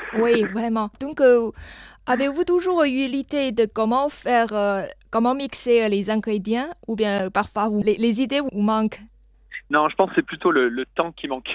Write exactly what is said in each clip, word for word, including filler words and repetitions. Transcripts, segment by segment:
Oui, vraiment. Donc, euh, avez-vous toujours eu l'idée de comment faire, euh, comment mixer les ingrédients ou bien euh, parfois vous- les, les idées vous manquent? Non, je pense que c'est plutôt le, le temps qui manque.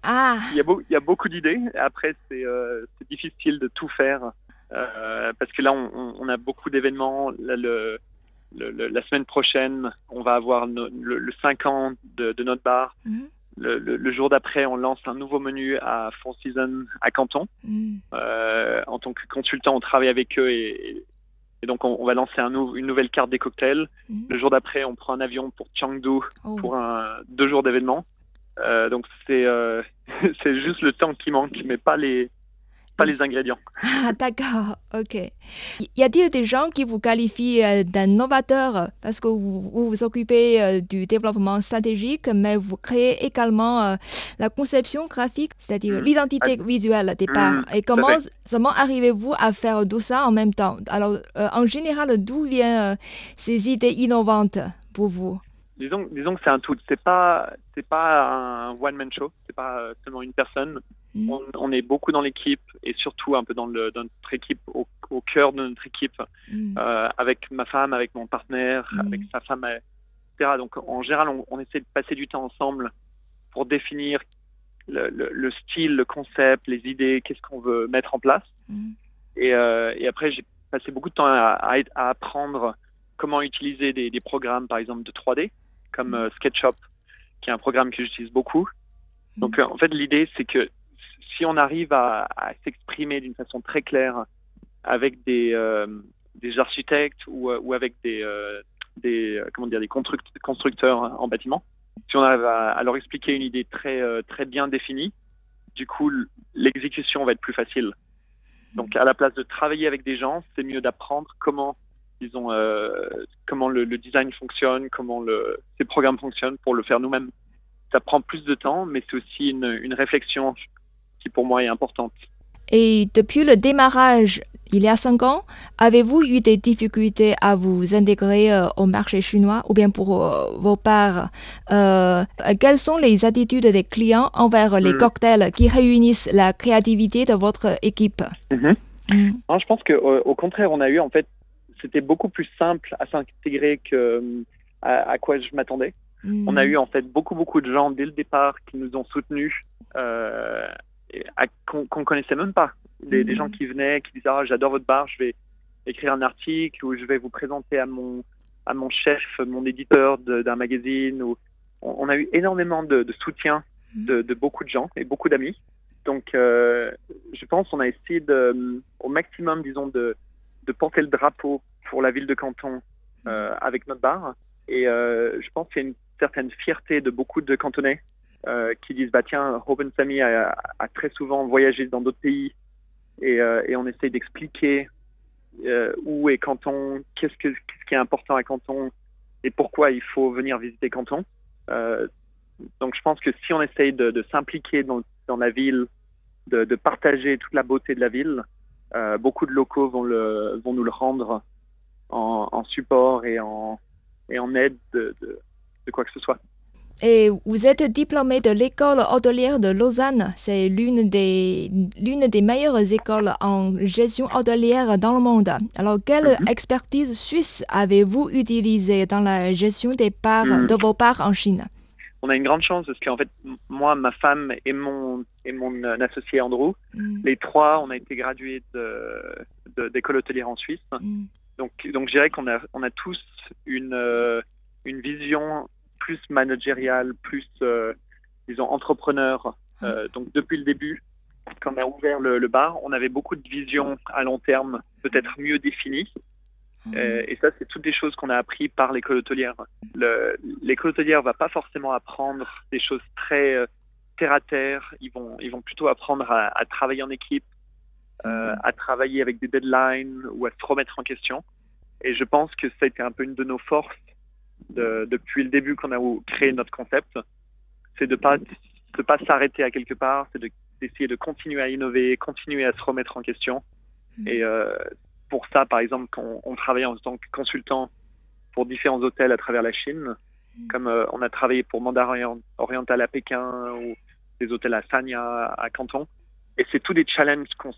Il y Ah, a, beau- il y a beaucoup d'idées. Après, c'est euh, c'est difficile de tout faire euh, parce que là, on, on- on a beaucoup d'événements. Là, le, le- le- la semaine prochaine, on va avoir no- le, le cinq ans de, de notre bar. mhm, Le, le- le jour d'après, on lance un nouveau menu à Four Seasons à Canton. mhm, Euh, en tant que consultant, on travaille avec eux et, et donc on, on va lancer un nou- une nouvelle carte des cocktails. mhm. Le jour d'après, on prend un avion pour Chengdu Oh. pour un, deux jours d'événements. Euh, donc c'est euh, c'est juste le temps qui manque, mais pas les pas Les- les ingrédients. Ah, d'accord, ok. Y y a-t-il des gens qui vous qualifient euh, d'un novateur parce que vous vous, vous occupez euh, du développement stratégique, mais vous créez également euh, la conception graphique, c'est-à-dire Hmm. Ah, l'identité visuelle des hmm, parts. Et tout à comment, fait. comment arrivez-vous à faire tout ça en même temps? Alors, euh, en général, d'où viennent euh, ces idées innovantes pour vous? Disons, disons que c'est un tout. C'est pas, c'est pas un one-man show. C'est pas euh, seulement une personne. Hmm, On, on est beaucoup dans l'équipe et surtout un peu dans, le, dans notre équipe, au, au cœur de notre équipe, hmm, euh, avec ma femme, avec mon partenaire, avec hmm, sa femme, et cetera. Donc en général, on, on essaie de passer du temps ensemble pour définir le, le, le style, le concept, les idées, qu'est-ce qu'on veut mettre en place. hmm, Et, euh, et après, j'ai passé beaucoup de temps à, à, à apprendre comment utiliser des, des programmes, par exemple, de trois D, comme hmm, euh, SketchUp, qui est un programme que j'utilise beaucoup. hmm, Donc, euh, en fait, l'idée, c'est que si on arrive à, à s'exprimer d'une façon très claire avec des, euh, des architectes ou, euh, ou avec des, euh, des, euh, comment dire, des construct- constructeurs en bâtiment, si on arrive à, à leur expliquer une idée très, euh, très bien définie, du coup, l'exécution va être plus facile. Donc, à la place de travailler avec des gens, c'est mieux d'apprendre comment, disons, euh, comment le, le design fonctionne, comment le, ces programmes fonctionnent pour le faire nous-mêmes. Ça prend plus de temps, mais c'est aussi une, une réflexion qui, pour moi, est importante. Et depuis le démarrage, il y a cinq ans, avez-vous eu des difficultés à vous intégrer euh, au marché chinois ou bien pour euh, vos parts, euh, quelles sont les attitudes des clients envers les Mm. cocktails qui réunissent la créativité de votre équipe? Mhm. Mm, Non, je pense qu'au au contraire, on a eu, en fait, c'était beaucoup plus simple à s'intégrer que à, à quoi je m'attendais. On a mm, eu, en fait, beaucoup, beaucoup de gens dès le départ qui nous ont soutenus, euh, et à- qu'on qu'on connaissait même pas. Des, des gens mm, qui venaient, qui disaient, ah, j'adore votre bar, je vais écrire un article ou je vais vous présenter à mon, à mon chef, mon éditeur de- d'un magazine. Ou... On, on a eu énormément de, de soutien mm, de, de beaucoup de gens et beaucoup d'amis. Donc, euh, je pense qu'on a essayé de, au maximum, disons, de, de porter le drapeau pour la ville de Canton euh, avec notre bar. Et euh, je pense qu'il y a une certaine fierté de beaucoup de Cantonais euh, qui disent, bah tiens, Robin Samy a, a très souvent voyagé dans d'autres pays et, euh, et on essaye d'expliquer euh, où est Canton, qu'est-ce, que, qu'est-ce qui est important à Canton et pourquoi il faut venir visiter Canton. Euh, donc je pense que si on essaye de, de s'impliquer dans, dans la ville, de, de partager toute la beauté de la ville, euh, beaucoup de locaux vont, le, vont nous le rendre en, en support et en, et en aide de, de, de quoi que ce soit. Et vous êtes diplômé de l'école hôtelière de Lausanne. C'est l'une des, l'une des meilleures écoles en gestion hôtelière dans le monde. Alors, quelle Mhm. expertise suisse avez-vous utilisée dans la gestion des parts, Mm. de vos parts en Chine? On a une grande chance parce qu'en fait, m- moi, ma femme et mon, et mon euh, associé Andrew, Mm, les trois, on a été gradués de, de, d'école hôtelière en Suisse. mm, Donc, donc je dirais qu'on a, on a tous une, euh, une vision plus managériale, plus, euh, disons, entrepreneur. Euh, donc, depuis le début, quand on a ouvert le, le bar, on avait beaucoup de visions à long terme, peut-être mieux définies. Euh, mm, et ça, c'est toutes des choses qu'on a appris par l'école hôtelière. Le, l'école hôtelière va pas forcément apprendre des choses très euh, terre à terre. Ils vont, ils vont plutôt apprendre à, à travailler en équipe, euh, mm, à travailler avec des deadlines ou à se remettre en question. Et je pense que ça a été un peu une de nos forces de, depuis le début qu'on a créé notre concept. C'est de pas, de pas s'arrêter à quelque part, c'est de, d'essayer de continuer à innover, continuer à se remettre en question. mm, Et euh, pour ça, par exemple, quand on travaille en tant que consultant pour différents hôtels à travers la Chine, comme euh, on a travaillé pour Mandarin Oriental à Pékin ou des hôtels à Sanya, à Canton. Et c'est tous des challenges qu'on